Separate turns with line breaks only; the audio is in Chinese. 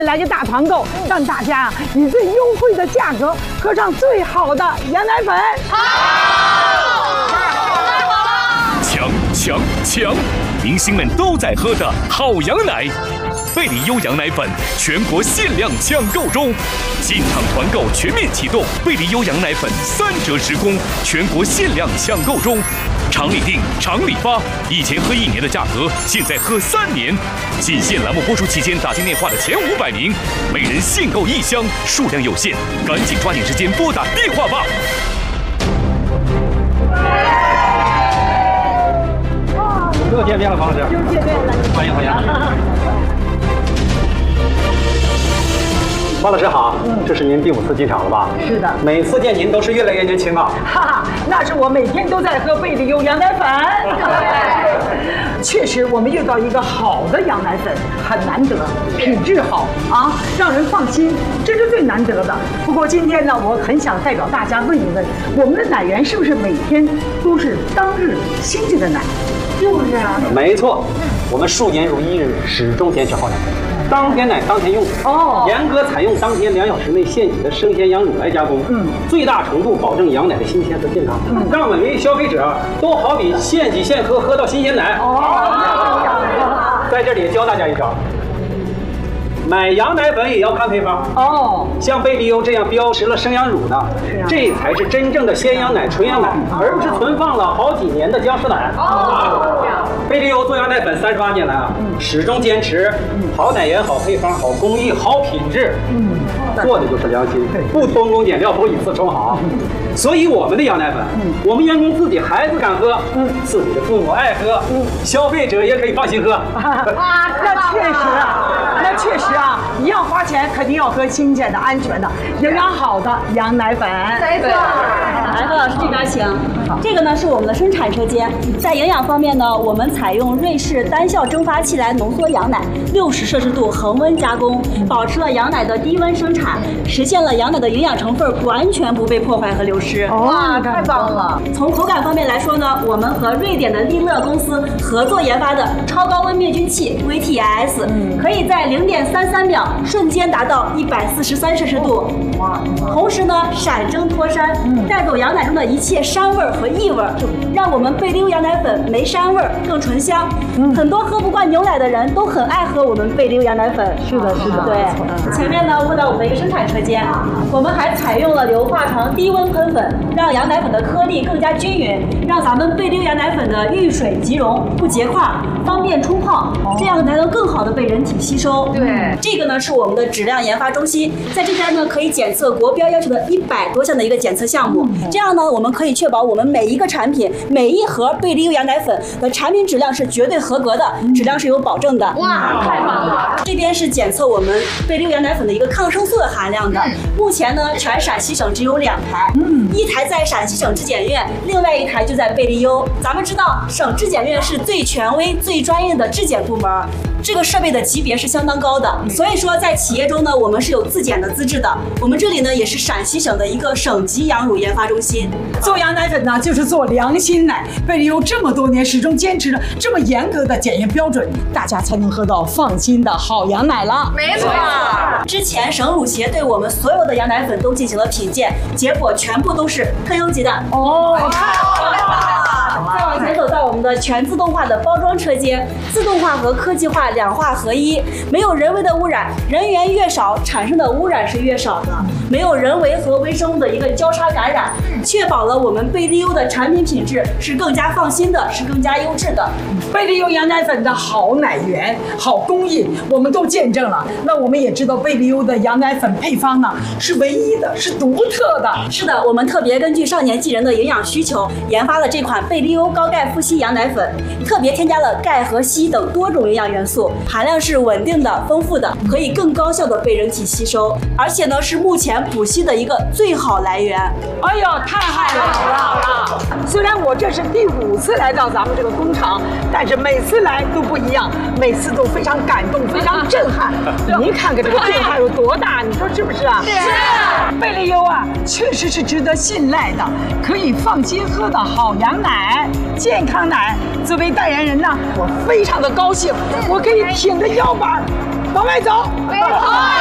来个大团购，让大家以最优惠的价格喝上最好的羊奶粉。
好，抢！明星们都在喝的好羊奶，贝利优羊奶粉全国限量抢购中，进场团购全面启动，贝利优羊奶粉3折时供，全国限量抢购中。厂里订，厂里发，以前喝1年的价格，现在喝3年。仅限栏目播出期间打进电话的前500名，每人限购1箱，数量有限，赶紧抓紧时间拨打电话吧。
又见面了，方老师。
又见面了，
欢迎。方老师好，这是您第5次进场了吧？
是的，
每次见您都是越来越年轻啊。
哈哈，那是我每天都在喝贝利优羊奶粉。确实，我们遇到一个好的羊奶粉很难得，品质好啊，让人放心，这是最难得的。不过今天呢，我很想代表大家问一问，我们的奶源是不是每天都是当日新鲜的奶？就是啊，
没错，我们数年如一日，始终坚持好奶。当天奶当天用，严格采用当天2小时内现挤的生鲜羊乳来加工，最大程度保证羊奶的新鲜和健康，让每位消费者都好比现挤现喝，喝到新鲜奶。在这里教大家一招，买羊奶粉也要看配方像贝利优这样标识了生羊乳的，这才是真正的鲜羊奶、纯羊奶，而不是存放了好几年的僵尸奶。贝利优做羊奶粉38年来始终坚持好奶源、好配方、好工艺、好品质，做的就是良心，不偷工减料，不以次充好。所以我们的羊奶粉，我们员工自己孩子敢喝，自己的父母爱喝，消费者也可以放心喝。
那确实啊，一样花钱，肯定要喝新鲜的、安全的、营养好的羊奶粉。
没错。来，何老师这边请。这个呢是我们的生产车间，在营养方面呢，我们采用瑞士单效蒸发器来浓缩羊奶，60摄氏度恒温加工，保持了羊奶的低温生产，实现了羊奶的营养成分完全不被破坏和流失。
哇，太棒了！
从口感方面来说呢，我们和瑞典的利乐公司合作研发的超高温灭菌器 VTIS，可以在0.33秒瞬间达到143摄氏度，同时呢闪蒸脱膻，带走羊奶中的一切膻味和异味，让我们贝利优羊奶粉没膻味更醇香。很多喝不惯牛奶的人都很爱喝我们贝利优羊奶粉。
是的。
对，前面呢问到我们的一个生产车间，我们还采用了硫化床低温喷粉，让羊奶粉的颗粒更加均匀，让咱们贝利优羊奶粉的遇水即溶，不结块，方便冲泡，这样才能更好的被人体吸收。
对，
这个呢是我们的质量研发中心，在这边呢可以检测国标要求的100多项的一个检测项目，这样呢我们可以确保我们每一个产品、每一盒贝利优羊奶粉的产品质量是绝对合格的，质量是有保证的。
哇，太棒了！
这边是检测我们贝利优羊奶粉的一个抗生素的含量的，目前呢全陕西省只有2台，一台在陕西省质检院，另外1台就在贝利优。咱们知道省质检院是最权威、最专业的质检部门，这个设备的级别是相当高的，所以说在企业中呢，我们是有自检的资质的。我们这里呢也是陕西省的一个省级羊乳研发中心。
做羊奶粉呢，就是做良心奶。贝利优这么多年始终坚持着这么严格的检验标准，大家才能喝到放心的好羊奶了。
没错。之前省乳协对我们所有的羊奶粉都进行了品鉴，结果全部都是特优级的。太好了！再往前走到我们的全自动化的包装车间，自动化和科技化2化合一，没有人为的污染，人员越少，产生的污染是越少的，没有人为和微生物的一个交叉感染，确保了我们贝利优的产品品质是更加放心的，是更加优质的。
贝利优羊奶粉的好奶源、好工艺，我们都见证了。那我们也知道贝利优的羊奶粉配方呢是唯一的，是独特的。
是的，我们特别根据少年纪人的营养需求，研发了这款贝利优高钙富硒羊奶粉，特别添加了钙和硒等多种营养元素，含量是稳定的、丰富的，可以更高效的被人体吸收，而且呢是目前补硒的一个最好来源。
哎呦，太好了！虽然我这是第5次来到咱们这个工厂，但是每次来都不一样，每次都非常感动，非常震撼。您看看这个变化有多大，你说是不是啊？是。贝利优啊，确实是值得信赖的，可以放心喝的好羊奶、健康奶。作为代言人呢，我非常的高兴，我可以挺着腰板往外走。